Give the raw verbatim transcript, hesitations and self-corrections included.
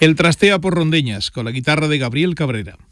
El trasteo por Rondeñas con la guitarra de Gabriel Cabrera.